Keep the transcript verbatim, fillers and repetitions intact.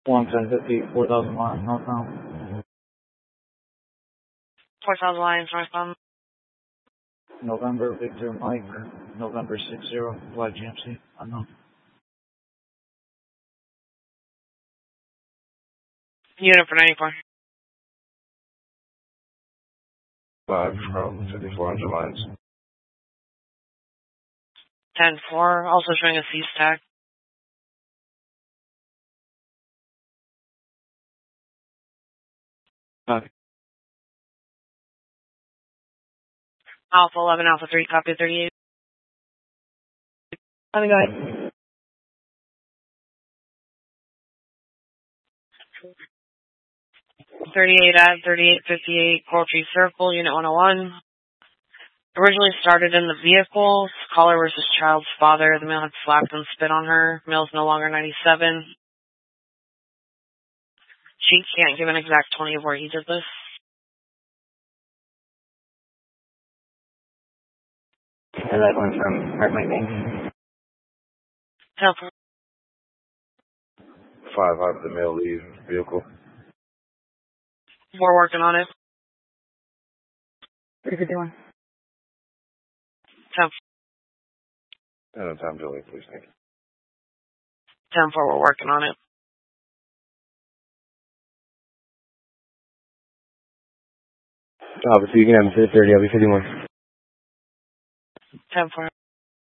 one ten fifty, four thousand Lions northbound. four thousand Lions northbound. November, Victor, Mike, November six zero, Y G M C, unknown. Unit for ninety-four. Five from fifty-four hundred Lions. ten four, also showing a C-stack. Copy. Alpha eleven, Alpha three, copy thirty-eight. Let me go ahead. thirty-eight at thirty-eight fifty-eight, Coral Tree Circle, Unit one oh one. Originally started in the vehicle. Caller was his child's father. The male had slapped and spit on her. Male's no longer ninety-seven. She can't give an exact twenty of where he did this. And that one from Mark Mike Bank. Temple. Five out of the male leave vehicle. We're working on it. three fifty-one. Temple. And a time delay, please. Thank you. ten four, we're working on it. Obviously, you can have him to thirty, I'll be fifty-one. ten four.